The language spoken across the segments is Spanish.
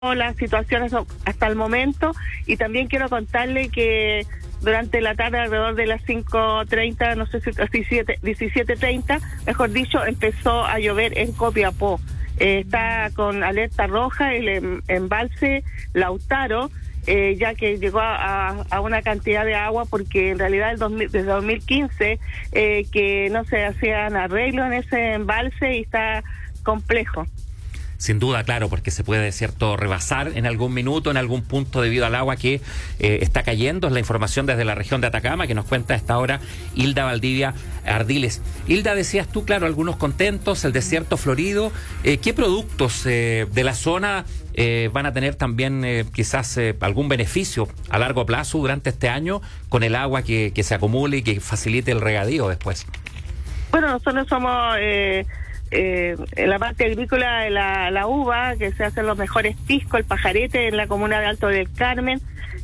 las situaciones hasta el momento, y también quiero contarle que durante la tarde, alrededor de las 5:30, no sé si 17:30, mejor dicho, empezó a llover en Copiapó. Está con alerta roja el embalse Lautaro, ya que llegó a una cantidad de agua, porque en realidad desde 2015 que no se hacían arreglos en ese embalse y está complejo. Sin duda, claro, porque se puede, cierto, rebasar en algún minuto, en algún punto, debido al agua que está cayendo. Es la información desde la región de Atacama que nos cuenta a esta hora Hilda Valdivia Ardiles. Hilda, decías tú, claro, algunos contentos, el desierto florido. ¿Qué productos de la zona van a tener también quizás algún beneficio a largo plazo durante este año con el agua que se acumule y que facilite el regadío después? Bueno, nosotros somos... en la parte agrícola, la uva, que se hacen los mejores piscos, el pajarete en la comuna de Alto del Carmen,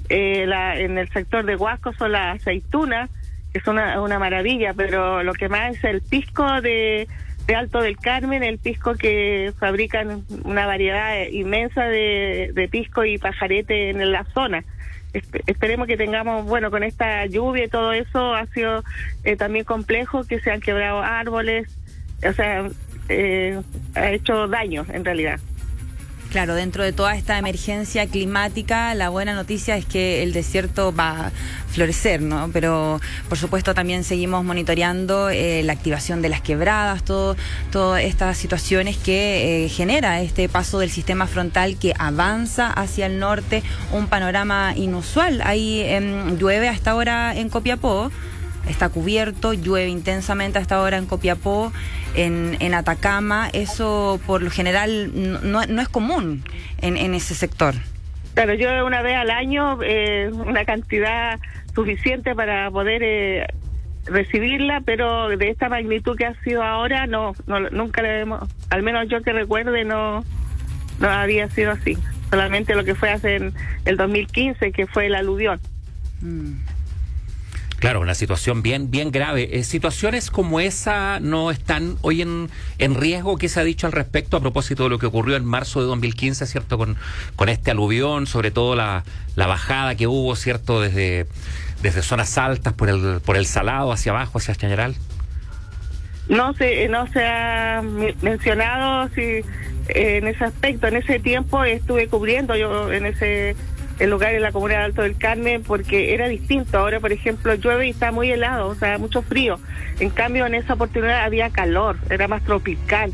en el sector de Huasco son las aceitunas, que son una maravilla, pero lo que más es el pisco de Alto del Carmen, el pisco que fabrican una variedad inmensa de pisco y pajarete en la zona. Esperemos que tengamos, bueno, con esta lluvia y todo eso ha sido también complejo, que se han quebrado árboles, o sea, ha hecho daño en realidad. Claro, dentro de toda esta emergencia climática, la buena noticia es que el desierto va a florecer, ¿no? Pero, por supuesto, también seguimos monitoreando la activación de las quebradas, todas estas situaciones que genera este paso del sistema frontal que avanza hacia el norte, un panorama inusual. Ahí llueve hasta ahora en Copiapó. Está cubierto, llueve intensamente hasta ahora en Copiapó, en Atacama. Eso por lo general no es común en ese sector. Claro, llueve una vez al año, una cantidad suficiente para poder recibirla, pero de esta magnitud que ha sido ahora, nunca le hemos, al menos yo que recuerde, no había sido así. Solamente lo que fue hace en el 2015, que fue el aluvión. Claro, una situación bien grave. ¿Situaciones como esa no están hoy en riesgo? ¿Qué se ha dicho al respecto a propósito de lo que ocurrió en marzo de 2015, cierto, con este aluvión, sobre todo la bajada que hubo, cierto, desde zonas altas por el Salado hacia abajo, hacia Chañaral? No se ha mencionado si en ese aspecto. En ese tiempo estuve cubriendo yo el lugar en la comuna de Alto del Carmen, porque era distinto. Ahora, por ejemplo, llueve y está muy helado, o sea, mucho frío. En cambio, en esa oportunidad había calor, era más tropical,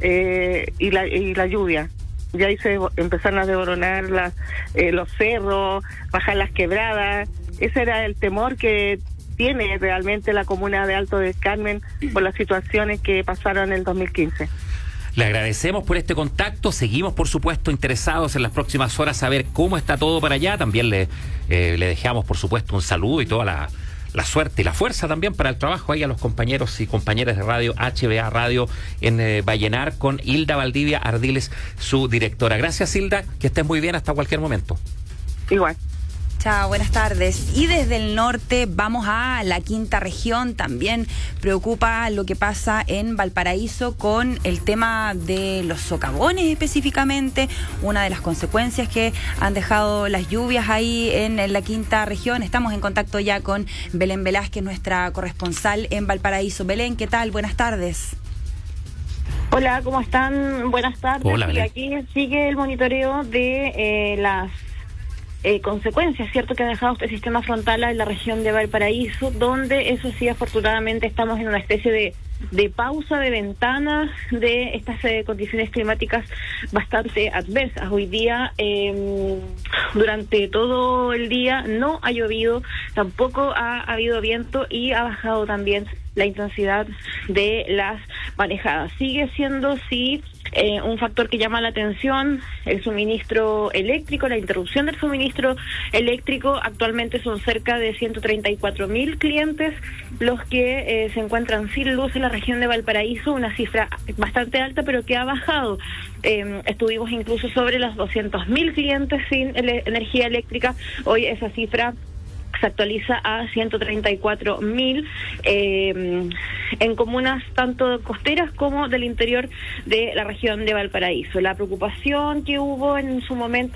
y la lluvia. Y ahí se empezaron a desboronar los cerros, bajar las quebradas. Ese era el temor que tiene realmente la comuna de Alto del Carmen por las situaciones que pasaron en el 2015. Le agradecemos por este contacto. Seguimos, por supuesto, interesados en las próximas horas a ver cómo está todo para allá. También le dejamos, por supuesto, un saludo y toda la suerte y la fuerza también para el trabajo ahí a los compañeros y compañeras de radio, HBA Radio en Vallenar, con Hilda Valdivia Ardiles, su directora. Gracias, Hilda, que estés muy bien hasta cualquier momento. Igual. Chao, buenas tardes. Y desde el norte vamos a la quinta región. También preocupa lo que pasa en Valparaíso con el tema de los socavones específicamente, una de las consecuencias que han dejado las lluvias ahí en la quinta región. Estamos en contacto ya con Belén Velázquez, nuestra corresponsal en Valparaíso. Belén, ¿qué tal? Buenas tardes. Hola, ¿cómo están? Buenas tardes. Hola, Belén. Y aquí sigue el monitoreo de las consecuencias, ¿cierto?, que ha dejado este sistema frontal en la región de Valparaíso, donde, eso sí, afortunadamente estamos en una especie de pausa, de ventana de estas condiciones climáticas bastante adversas. Hoy día, durante todo el día, no ha llovido, tampoco ha habido viento y ha bajado también la intensidad de las marejadas. Sigue siendo, sí, un factor que llama la atención el suministro eléctrico, la interrupción del suministro eléctrico. Actualmente son cerca de 134.000 clientes los que se encuentran sin luz en la región de Valparaíso, una cifra bastante alta, pero que ha bajado. Estuvimos incluso sobre los 200.000 clientes sin energía eléctrica. Hoy esa cifra se actualiza a 134.000 en comunas tanto costeras como del interior de la región de Valparaíso. La preocupación que hubo en su momento